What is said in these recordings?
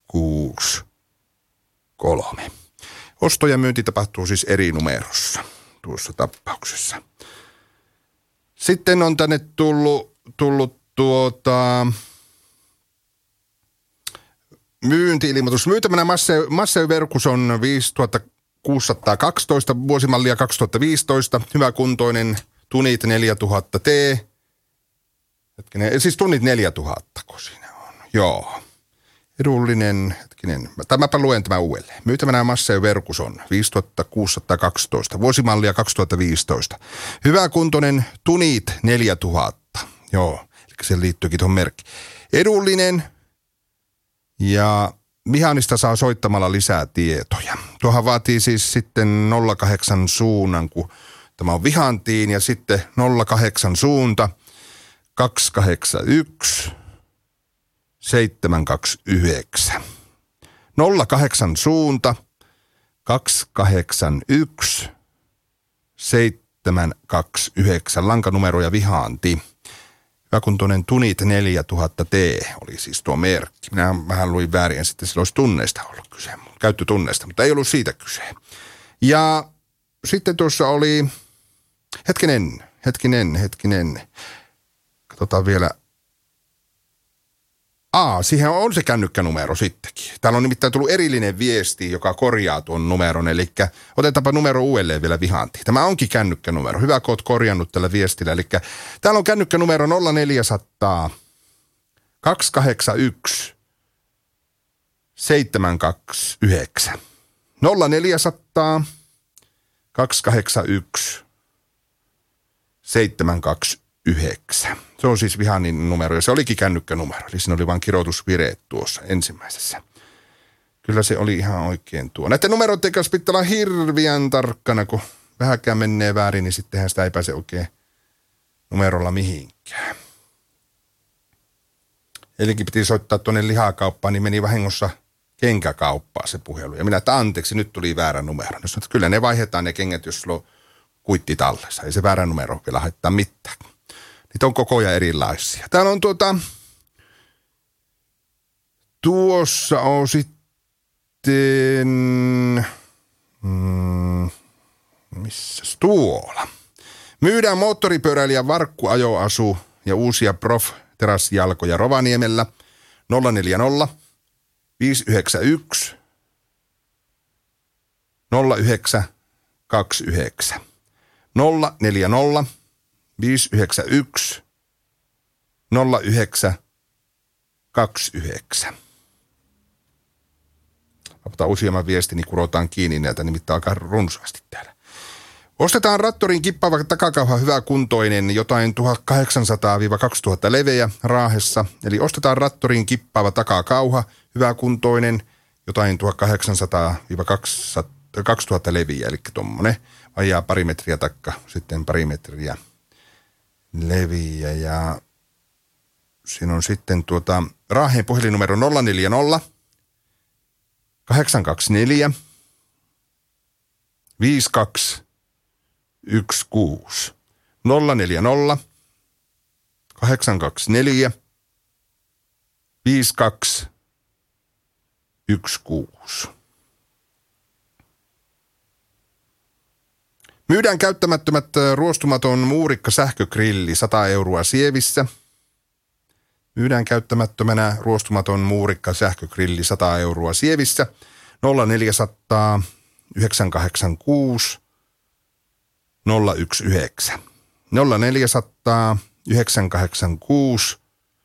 663. Osto ja myynti tapahtuu siis eri numerossa tuossa tapauksessa. Sitten on tänne tullut myynti-ilmoitus. Myytämänä Massey Verkuson 5612, vuosimallia 2015, hyväkuntoinen Tunit 4000T. Siis Tunit 4000, kun siinä on. Joo. Edullinen, mäpä luen tämä uudelleen. Myytävänä Massey Verkuson 5612, vuosimallia 2015. Hyväkuntoinen Tunit 4000. Joo, eli se liittyykin tuohon merkkiin. Edullinen ja vihanista saa soittamalla lisää tietoja. Tuohan vaatii siis sitten 08 suunnan, kun tämä on vihantiin, ja sitten 08 suunta 281 729. 08 suunta 281 729. Lankanumero ja vihanti. Hyväkuntoinen Tunit 4000T oli siis tuo merkki. Minä vähän luin väärin ja sitten sillä olisi tunneista ollut kyse. Käyttötunneista, mutta ei ollut siitä kyse. Ja sitten tuossa oli, hetkinen. Katsotaan vielä. Siihen on se kännykkänumero sittenkin. Täällä on nimittäin tullut erillinen viesti, joka korjaa tuon numeron. Eli otetaanpa numero uudelleen vielä vihantiin. Tämä onkin kännykkänumero. Hyvä, kun olet korjannut tällä viestillä. Eli täällä on kännykkänumero 0400 281 729. 0400 281 729. Se on siis vihannin numero ja se olikin kännykkänumero. Eli siinä oli vain kirjoitusvireet tuossa ensimmäisessä. Kyllä se oli ihan oikein tuo. Näiden numeroiden kanssa pitää olla hirveän tarkkana, kun vähäkään menee väärin, niin sittenhän sitä ei pääse oikein numerolla mihinkään. Elikin piti soittaa tuonne lihakauppaan, niin meni vahingossa kenkäkauppaan se puhelu. Ja minä, että anteeksi, nyt tuli väärä numero. No, että kyllä ne vaihdetaan ne kengät, jos sulla on kuitti tallessa. Ei se väärä numero vielä haittaa mitään. Niitä on koko ajan erilaisia. Täällä on tuossa on sitten, missäs tuolla? Myydään moottoripyöräilijän varkkuajoasu ja uusia Prof-terassijalkoja Rovaniemellä 040 591 0929. 040 591 0929. Otetaan useamman viestin, niin kurotaan kiinni näitä, nimittäin aika runsaasti täällä. Ostetaan Rattorin kippaava takakauha hyväkuntoinen, jotain 1800-2000 leveä Raahessa. Eli ostetaan Rattorin kippaava takakauha hyväkuntoinen, jotain 1800-2000 leviä, eli tuommoinen vajaa pari metriä takka, sitten pari metriä leviä. Ja siinä on sitten Raaheen puhelinnumero 040 824 5216. 040 824 5216. Myydään käyttämättömät ruostumaton muurikka sähkögrilli 100 € sievissä. Myydään käyttämättömänä ruostumaton muurikka sähkögrilli 100 € sievissä 0400 986 019. 0400 986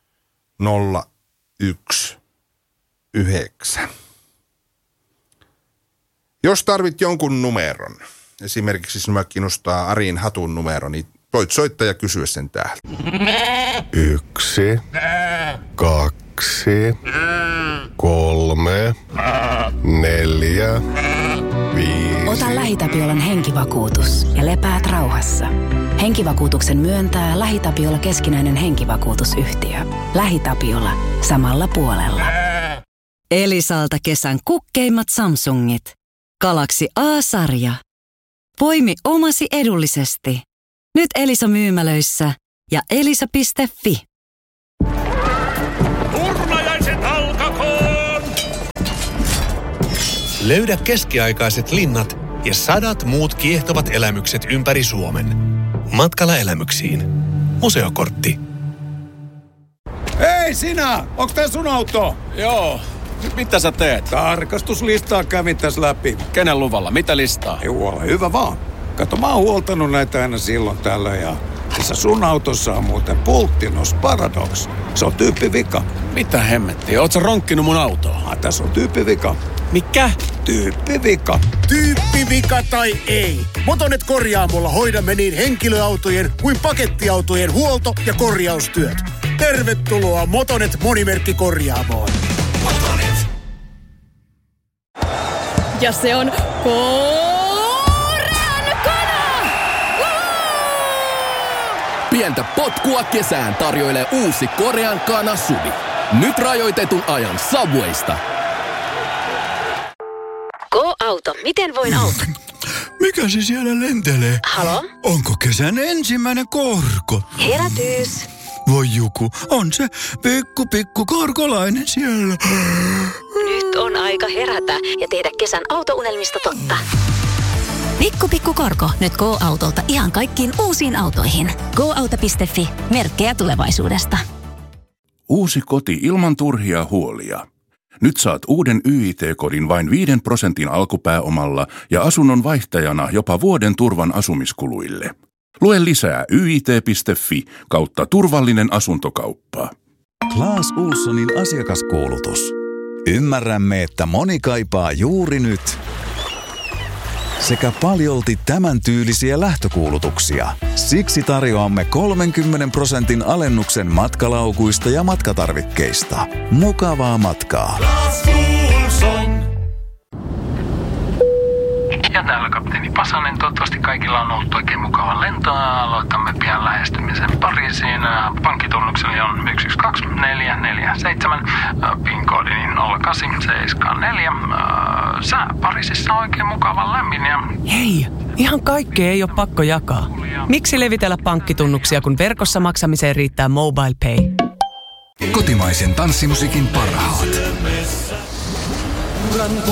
019. Jos tarvit jonkun numeron, esimerkiksi sinua kiinnostaa Arin hatun numero, niin voit soittaa ja kysyä sen täältä. 1, 2, 3, 4, 5. Ota LähiTapiolan henkivakuutus ja lepäät rauhassa. Henkivakuutuksen myöntää LähiTapiola keskinäinen henkivakuutusyhtiö. LähiTapiola. Samalla puolella. Elisalta kesän kukkeimmat Samsungit. Galaxy A-sarja. Poimi omasi edullisesti. Nyt Elisa-myymälöissä ja elisa.fi. Turnajaiset alkakoon! Löydä keskiaikaiset linnat ja 100 muut kiehtovat elämykset ympäri Suomen. Matkalla elämyksiin. Museokortti. Hei sinä! Onks tää sun auto? Joo. Mitä sä teet? Tarkastuslistaa kävin tässä läpi. Kenen luvalla? Mitä listaa? Joo, hyvä vaan. Kato, mä oon huoltanut näitä aina silloin tällöin ja tässä sun autossa on muuten Pulttinos Paradox. Se on tyyppivika. Mitä hemmettiä? Oot sä ronkkinut mun autoa? Tässä on tyyppivika. Mikä? Tyyppivika. Tyyppivika tai ei. Motonet Korjaamolla hoidamme niin henkilöautojen kuin pakettiautojen huolto- ja korjaustyöt. Tervetuloa Motonet Monimerkkikorjaamoon. Motonet. Ja se on Pientä potkua kesään tarjoilee uusi Korean Kana Sudi. Nyt rajoitetun ajan Subwaysta. Go-auto. Miten voin auttaa? Mikä se siellä lentelee? Halo? Onko kesän ensimmäinen korko? Herätys. Voi Juku, on se pikku korkolainen siellä. Nyt on aika herätä ja tehdä kesän autounelmista totta. Pikku korko nyt Go-autolta ihan kaikkiin uusiin autoihin. Go-auto.fi. Merkkejä tulevaisuudesta. Uusi koti ilman turhia huolia. Nyt saat uuden YIT-kodin vain 5% alkupääomalla ja asunnon vaihtajana jopa vuoden turvan asumiskuluille. Lue lisää yit.fi/turvallinen asuntokauppa. Claes Ohlsonin asiakaskuulutus. Ymmärrämme, että moni kaipaa juuri nyt sekä paljolti tämän tyylisiä lähtökuulutuksia. Siksi tarjoamme 30% alennuksen matkalaukuista ja matkatarvikkeista. Mukavaa matkaa! Ja täällä kapteeni Pasanen. Toivottavasti kaikilla on ollut oikein mukava lento. Aloitamme pian lähestymisen Pariisiin. Pankkitunnukseni on 112447. PIN-koodini 0874. Sää Pariisissa on oikein mukava lämmin. Hei, ihan kaikkea ei ole pakko jakaa. Miksi levitellä pankkitunnuksia, kun verkossa maksamiseen riittää MobilePay? Kotimaisen tanssimusiikin parhaat.